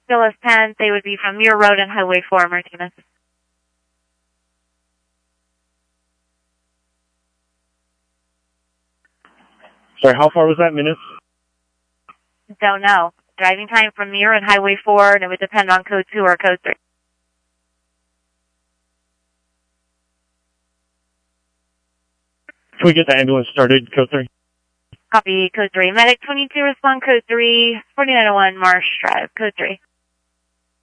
Phyllis 10, they would be from Muir Road and Highway 4, Martinez. Sorry, how far was that, minutes? Don't know. Driving time from Muir and Highway 4, and it would depend on code 2 or code 3. Can we get the ambulance started, code 3? Copy, code 3. Medic 22, respond code 3, 4901 Marsh Drive, code 3.